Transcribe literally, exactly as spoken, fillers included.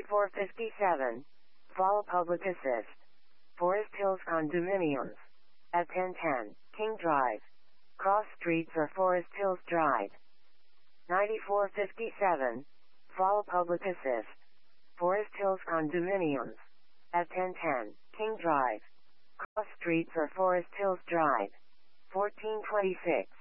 ninety-four fifty-seven. Follow public assist. Forest Hills condominiums. At ten ten, King Drive. Cross streets or Forest Hills Drive. ninety-four fifty-seven. Follow public assist. Forest Hills condominiums. At ten ten, King Drive. Cross streets or Forest Hills Drive. fourteen twenty-six.